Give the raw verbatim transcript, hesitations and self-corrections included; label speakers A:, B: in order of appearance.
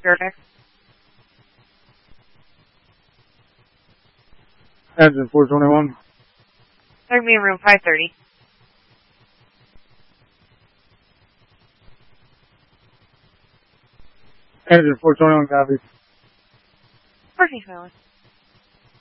A: Fairfax.
B: Engine four twenty-one.
A: They're going to be in room five thirty.
B: Engine four twenty-one copies.
A: fourteen twenty-one.